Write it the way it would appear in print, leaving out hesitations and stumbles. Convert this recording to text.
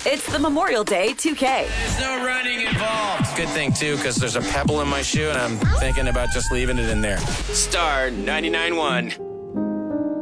It's the Memorial Day 2K. There's no running involved. Good thing, too, because there's a pebble in my shoe, and I'm thinking about just leaving it in there. Star 99.1.